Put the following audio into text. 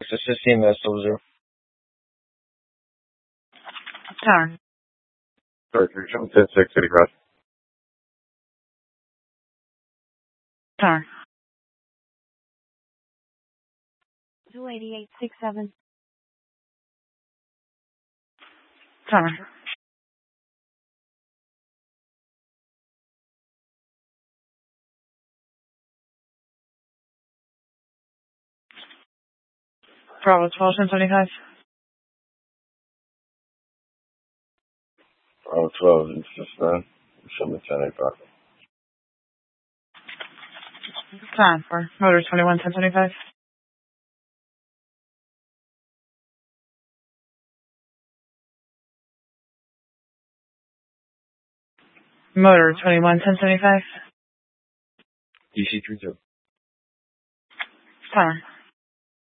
Texas 15 0. Turn. 10-6, City Cross. Turn. 28867. Turn. Bravo 12 1075. Bravo 12, it's just, show me 10-8. Time for motor 21 1075. Motor 21 1075. DC 32. Turn.